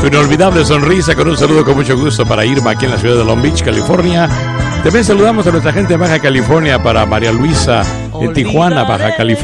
su inolvidable sonrisa, con un saludo con mucho gusto para Irma aquí en la ciudad de Long Beach, California. También saludamos a nuestra gente de Baja California, para María Luisa en Tijuana, Baja California.